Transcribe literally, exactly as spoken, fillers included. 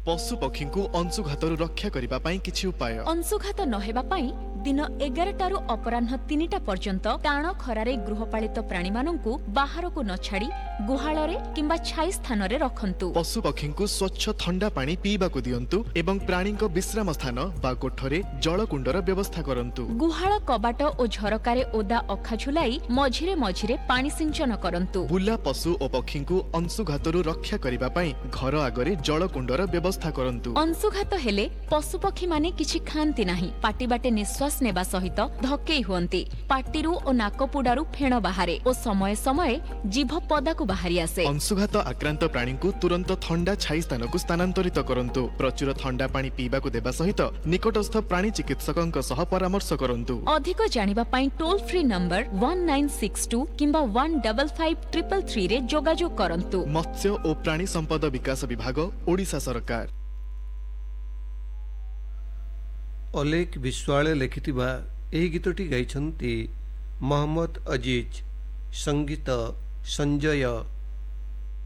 पशु पक्षी को अंशुघातु रक्षा करिबा पई किछि उपाय। अंशुघात न हेबा पई दिन एगारटा रु अपराह्न तीनटा पर्यंत टाण खरारे गृहपालित प्राणी माननकु बाहर को न छाड़ी गुहाल रे किंबा छाई स्थान रे रखंतु। पशु पक्षी को स्वच्छ ठंडा पानी पीबा को दियंतु एवं प्राणी को विश्राम स्थान बा कोठरे जलकुंडर व्यवस्था करंतु। गुहाल कबाट ओ झरकारे ओदा अखा झुलाई मझिरे मझिरे पानी सिंचन करंतु। बुला पशु और पक्षी को अंशुघातु रक्षा करिबा पई घर आगरे जलकुंडर व्यवस्था करंतु। अंशुघात हेले पशु पक्षी माने किछि खांती नाही, पाटी बाटे निश्वास नेबा सहित धक्केई हुअंती, पाटीरू ओ नाकपुडारू फेण बाहारे ओ समय समय जीभ पदाकू बाहरी आसे। अंशुघात आक्रांत प्राणी को तुरंत ठंडा छाई स्थान को स्थानांतरित करंतु। प्रचुर ठंडा पानी पीबा को देबा सहित निकटस्थ प्राणी चिकित्सकଙ୍କ सह परामर्श करंतु। अधिक जानिबा पई toll free number one nine six to किंबा one five five three three three रे जोगाजोग करंतु। मत्स्य और प्राणी संपद विकास विभाग, ओडिशा सरकार। अलेख विश्वाल लिखिथिबा एही गीतटी गाइछन्ती मोहम्मद अजीज, संगीत संजय